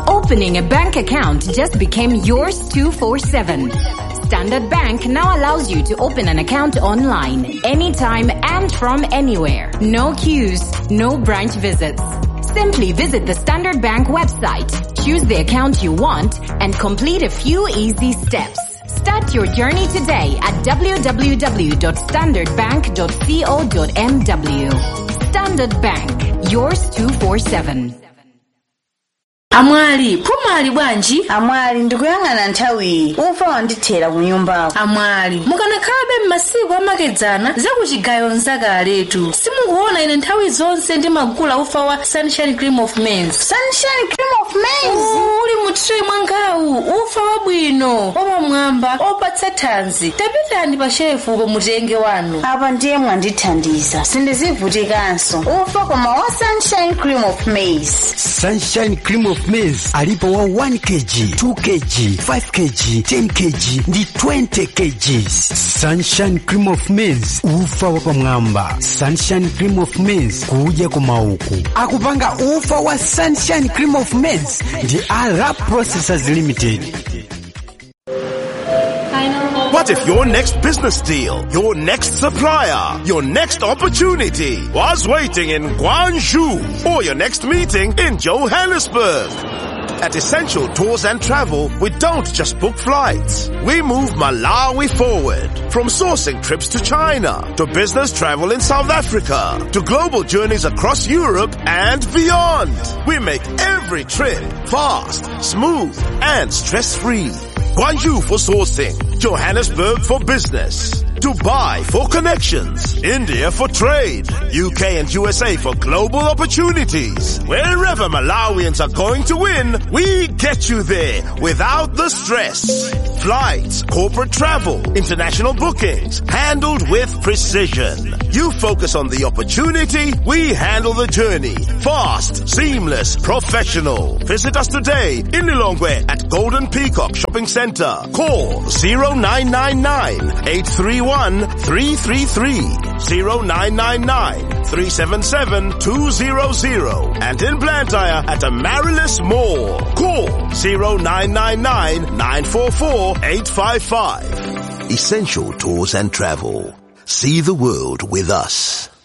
Opening a bank account just became yours 247. Standard Bank now allows you to open an account online, anytime and from anywhere. No queues, no branch visits. Simply visit the Standard Bank website, choose the account you want, and complete a few easy steps. Start your journey today at www.standardbank.co.mw. Standard Bank, yours 247. Amwali, kumali bwanji? Amwali, ndikuyang'ana nthawi. Ufa wandithera ku nyumbako. Amwali, mukanakhabe m'masiku amakedzana zakuchigayo nzakaletu. Simukuona ine nthawi zonse ndimagula ufa wa Sunshine Cream of Maize. Sunshine Cream of Maize? Uli mu tray mwangawu, ufa wabwino, wapamwamba, opatsa thanzi. Tapitani pa shefu pomutenge wanu. Apa ndiye mwandithandiza. Sindizivutikanso. Ufa koma wa Sunshine Cream of Maize. Sunshine Cream of Maize alipo wa 1 kg, 2 kg, 5 kg, 10 kg ndi 20 kg. Sunshine Cream of Maize, ufa wapamwamba. Sunshine Cream of Maize, kuja kumauku. Akupanga ufa wa Sunshine Cream of Maize ndi Arab Processors Limited. What if your next business deal, your next supplier, your next opportunity was waiting in Guangzhou, or your next meeting in Johannesburg? At Essential Tours and Travel, we don't just book flights. We move Malawi forward. From sourcing trips to China, to business travel in South Africa, to global journeys across Europe and beyond. We make every trip fast, smooth, and stress-free. Guangzhou for sourcing, Johannesburg for business, Dubai for connections, India for trade, UK and USA for global opportunities. Wherever Malawians are going to win, we get you there without the stress. Flights, corporate travel, international bookings, handled with precision. You focus on the opportunity, we handle the journey. Fast, seamless, professional. Visit us today in Lilongwe at Golden Peacock Shopping Center. Call 0999-831-333, 0999-377-200, and in Blantyre at Amaryllis Mall. Call 0999-944-855. Essential Tours and Travel. See the world with us.